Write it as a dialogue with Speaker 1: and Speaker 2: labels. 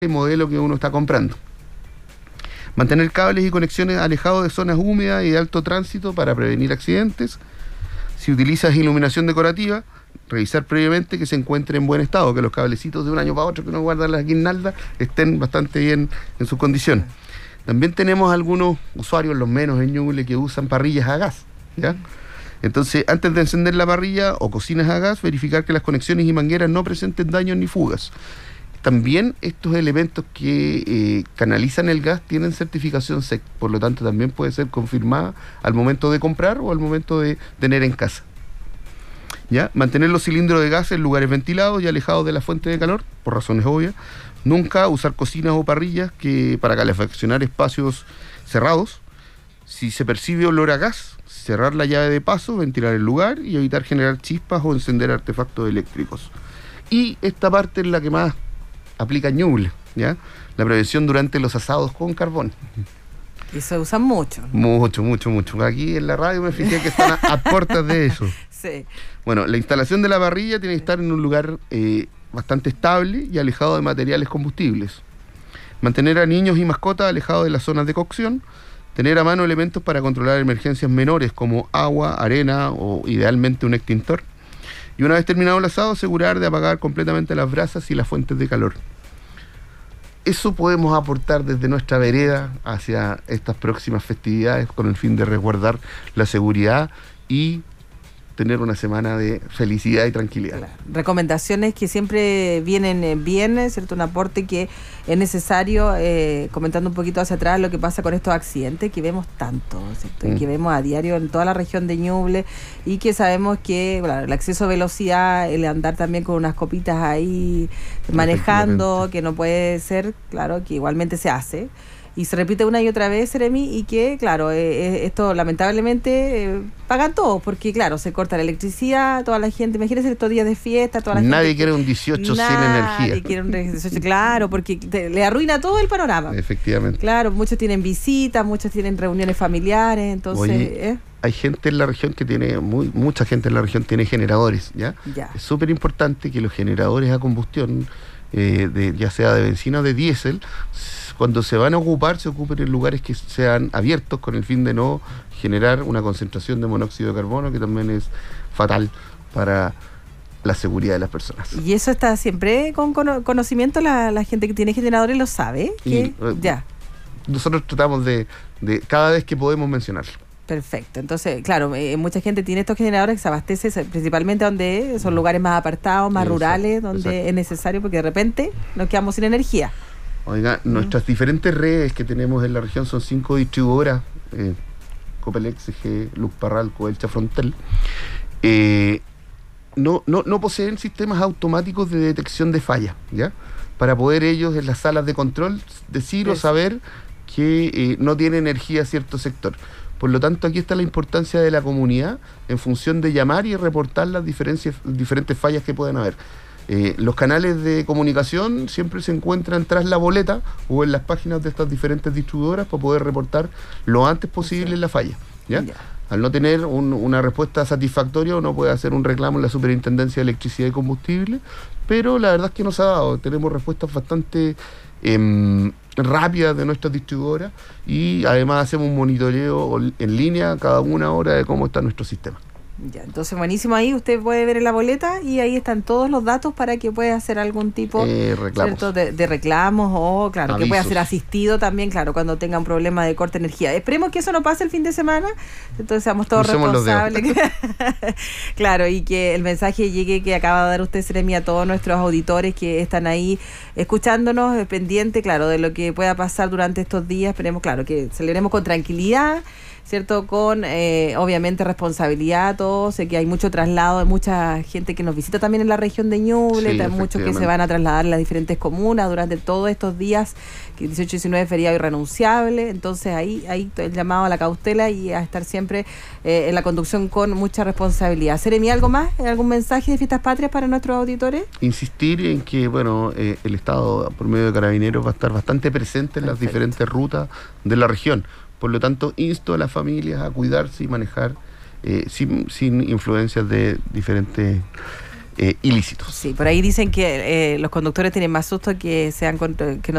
Speaker 1: el modelo que uno está comprando. Mantener cables y conexiones alejados de zonas húmedas y de alto tránsito para prevenir accidentes. Si utilizas iluminación decorativa, revisar previamente que se encuentre en buen estado, que los cablecitos de un año para otro que uno guarda en las guirnaldas estén bastante bien en sus condiciones. También tenemos algunos usuarios, los menos en Ñuble, que usan parrillas a gas, ¿ya? Entonces, antes de encender la parrilla o cocinas a gas, verificar que las conexiones y mangueras no presenten daños ni fugas. También estos elementos que canalizan el gas tienen certificación SEC, por lo tanto también puede ser confirmada al momento de comprar o al momento de tener en casa. ¿Ya? Mantener los cilindros de gas en lugares ventilados y alejados de la fuente de calor, por razones obvias. Nunca usar cocinas o parrillas para calefaccionar espacios cerrados. Si se percibe olor a gas, cerrar la llave de paso, ventilar el lugar y evitar generar chispas o encender artefactos eléctricos. Y esta parte es la que más aplica en Ñuble, ¿ya? La prevención durante los asados con carbón.
Speaker 2: Y se usan mucho.
Speaker 1: Mucho. Aquí en la radio me fijé que están a puertas de eso.
Speaker 2: Sí.
Speaker 1: Bueno, la instalación de la parrilla tiene que estar en un lugar bastante estable y alejado de materiales combustibles. Mantener a niños y mascotas alejados de las zonas de cocción. Tener a mano elementos para controlar emergencias menores como agua, arena o idealmente un extintor. Y una vez terminado el asado, asegurar de apagar completamente las brasas y las fuentes de calor. Eso podemos aportar desde nuestra vereda hacia estas próximas festividades con el fin de resguardar la seguridad y tener una semana de felicidad y tranquilidad.
Speaker 2: Claro. Recomendaciones que siempre vienen bien, ¿cierto? Un aporte que es necesario, comentando un poquito hacia atrás lo que pasa con estos accidentes que vemos tanto, ¿cierto? Y que vemos a diario en toda la región de Ñuble y que sabemos que claro, el exceso de velocidad, el andar también con unas copitas ahí manejando, que no puede ser, claro, que igualmente se hace. Y se repite una y otra vez, Jeremy, y que, claro, esto lamentablemente pagan todos, porque, claro, se corta la electricidad, toda la gente, imagínense estos días de fiesta, toda la gente...
Speaker 1: Nadie quiere un 18 sin energía.
Speaker 2: Nadie quiere un 18, claro, porque le arruina todo el panorama.
Speaker 1: Efectivamente.
Speaker 2: Claro, muchos tienen visitas, muchos tienen reuniones familiares, entonces...
Speaker 1: Oye, hay gente en la región que tiene, mucha gente en la región tiene generadores, ¿ya? Es súper importante que los generadores a combustión, ya sea de benzina o de diésel, cuando se van a ocupar, se ocupen en lugares que sean abiertos con el fin de no generar una concentración de monóxido de carbono que también es fatal para la seguridad de las personas.
Speaker 2: Y eso está siempre con conocimiento, la gente que tiene generadores lo sabe. Que ya.
Speaker 1: Nosotros tratamos de cada vez que podemos mencionarlo.
Speaker 2: Perfecto. Entonces, claro, mucha gente tiene estos generadores que se abastece principalmente donde son lugares más apartados, más rurales, donde es necesario porque de repente nos quedamos sin energía.
Speaker 1: Oiga, nuestras diferentes redes que tenemos en la región son 5 distribuidoras, Copelex, CG, Luz Parral, Coelcha, Frontel. No poseen sistemas automáticos de detección de fallas, ¿ya? Para poder ellos en las salas de control decir o saber que no tiene energía cierto sector. Por lo tanto, aquí está la importancia de la comunidad en función de llamar y reportar las diferentes fallas que pueden haber. Los canales de comunicación siempre se encuentran tras la boleta o en las páginas de estas diferentes distribuidoras para poder reportar lo antes posible la falla, ¿ya? Al no tener una respuesta satisfactoria, uno puede hacer un reclamo en la Superintendencia de Electricidad y Combustible, pero la verdad es que nos ha dado, tenemos respuestas bastante rápidas de nuestras distribuidoras y además hacemos un monitoreo en línea cada una hora de cómo está nuestro sistema.
Speaker 2: Ya, entonces buenísimo, ahí usted puede ver en la boleta y ahí están todos los datos para que pueda hacer algún tipo de reclamos o claro, avisos. Que pueda ser asistido también, claro, cuando tenga un problema de corte de energía. Esperemos que eso no pase el fin de semana, entonces seamos todos responsables. Claro, y que el mensaje llegue que acaba de dar usted, Jeremy, a todos nuestros auditores que están ahí escuchándonos, pendiente, claro, de lo que pueda pasar durante estos días. Esperemos, claro, que celebremos con tranquilidad, ¿cierto? Con obviamente responsabilidad, todo. Sé que hay mucho traslado, hay mucha gente que nos visita también en la región de Ñuble, muchos que se van a trasladar en las diferentes comunas durante todos estos días, que 18 y 19 es feriado irrenunciable, entonces ahí el llamado a la cautela y a estar siempre en la conducción con mucha responsabilidad. Jeremy, ¿algo más? ¿Algún mensaje de Fiestas Patrias para nuestros auditores?
Speaker 1: Insistir en que, bueno, el Estado, por medio de Carabineros, va a estar bastante presente en las diferentes rutas de la región. Por lo tanto, insto a las familias a cuidarse y manejar sin influencias de diferentes ilícitos.
Speaker 2: Sí, por ahí dicen que los conductores tienen más susto que no